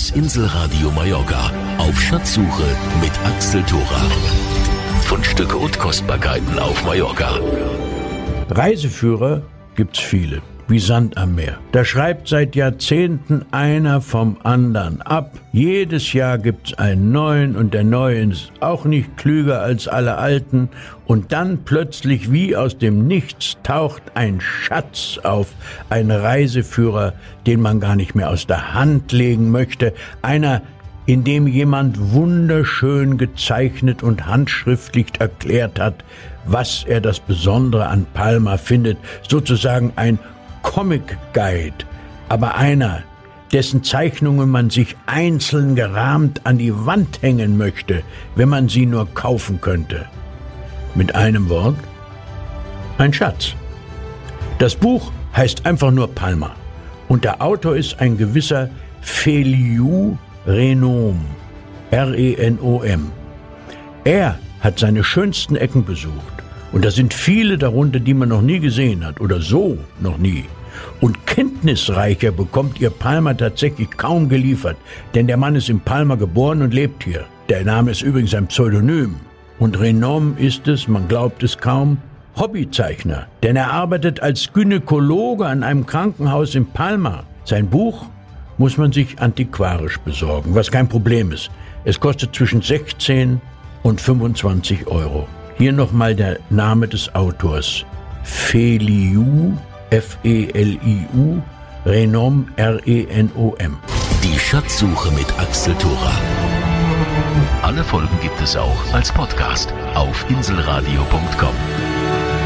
Das Inselradio Mallorca auf Schatzsuche mit Axel Thora. Fundstücke und Kostbarkeiten auf Mallorca. Reiseführer gibt's viele, wie Sand am Meer. Da schreibt seit Jahrzehnten einer vom anderen ab. Jedes Jahr gibt's einen neuen und der neue ist auch nicht klüger als alle alten. Und dann plötzlich wie aus dem Nichts taucht ein Schatz auf, ein Reiseführer, den man gar nicht mehr aus der Hand legen möchte. Einer, in dem jemand wunderschön gezeichnet und handschriftlich erklärt hat, was er das Besondere an Palma findet. Sozusagen ein Comic Guide, aber einer, dessen Zeichnungen man sich einzeln gerahmt an die Wand hängen möchte, wenn man sie nur kaufen könnte. Mit einem Wort: ein Schatz. Das Buch heißt einfach nur Palma und der Autor ist ein gewisser Feliu Renom, R-E-N-O-M. Er hat seine schönsten Ecken besucht und da sind viele darunter, die man noch nie gesehen hat oder so noch nie. Und kenntnisreicher bekommt ihr Palma tatsächlich kaum geliefert, denn der Mann ist in Palma geboren und lebt hier. Der Name ist übrigens ein Pseudonym. Und Renom ist es, man glaubt es kaum, Hobbyzeichner, denn er arbeitet als Gynäkologe an einem Krankenhaus in Palma. Sein Buch muss man sich antiquarisch besorgen, was kein Problem ist. Es kostet zwischen 16 und 25 Euro. Hier nochmal der Name des Autors: Feliu, F-E-L-I-U, Renom, R-E-N-O-M. Die Schatzsuche mit Axel Thora. Alle Folgen gibt es auch als Podcast auf inselradio.com.